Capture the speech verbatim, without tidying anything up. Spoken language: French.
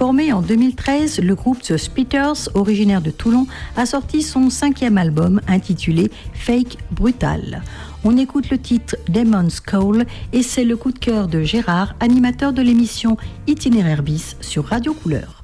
Formé en deux mille treize, le groupe The Spitters, originaire de Toulon, a sorti son cinquième album intitulé Fake Brutal. On écoute le titre Demon's Call et c'est le coup de cœur de Gérard, animateur de l'émission Itinéraire bis sur Radio Couleur.